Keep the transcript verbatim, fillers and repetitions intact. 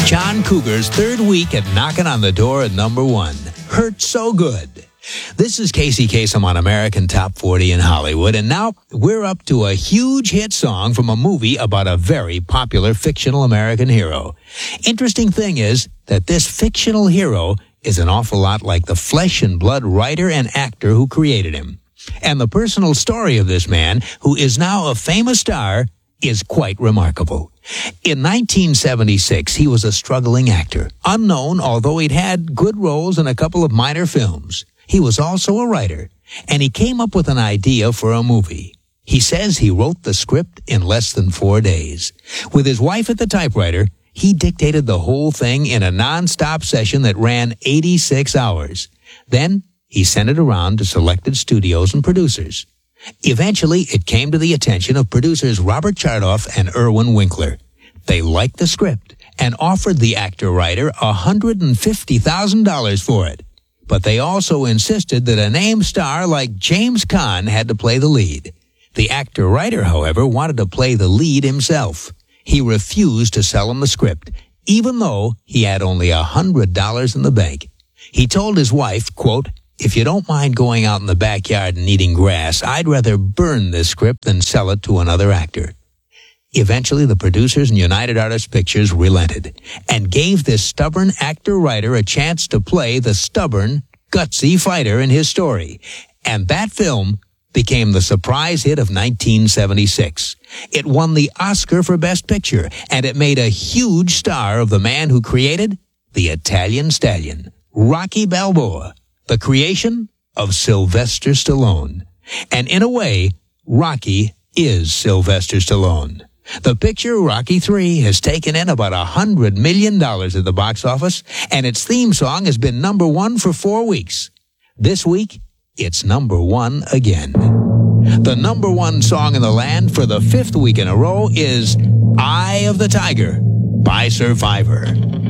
John Cougar's third week at knocking on the door at number one. Hurt So Good. This is Casey Kasem on American Top forty in Hollywood, and now we're up to a huge hit song from a movie about a very popular fictional American hero. Interesting thing is that this fictional hero is an awful lot like the flesh and blood writer and actor who created him. And the personal story of this man, who is now a famous star, is quite remarkable. In nineteen seventy-six, he was a struggling actor, unknown, although he'd had good roles in a couple of minor films. He was also a writer, and he came up with an idea for a movie. He says he wrote the script in less than four days. With his wife at the typewriter, he dictated the whole thing in a non-stop session that ran eighty-six hours. Then he sent it around to selected studios and producers. Eventually, it came to the attention of producers Robert Chartoff and Irwin Winkler. They liked the script and offered the actor-writer one hundred fifty thousand dollars for it. But they also insisted that a named star like James Caan had to play the lead. The actor-writer, however, wanted to play the lead himself. He refused to sell him the script, even though he had only one hundred dollars in the bank. He told his wife, quote, "If you don't mind going out in the backyard and eating grass, I'd rather burn this script than sell it to another actor." Eventually, the producers and United Artists Pictures relented and gave this stubborn actor-writer a chance to play the stubborn, gutsy fighter in his story. And that film became the surprise hit of nineteen seventy-six. It won the Oscar for Best Picture, and it made a huge star of the man who created the Italian Stallion, Rocky Balboa, the creation of Sylvester Stallone. And in a way, Rocky is Sylvester Stallone. The picture, Rocky three, has taken in about one hundred million dollars at the box office, and its theme song has been number one for four weeks. This week, it's number one again. The number one song in the land for the fifth week in a row is Eye of the Tiger by Survivor.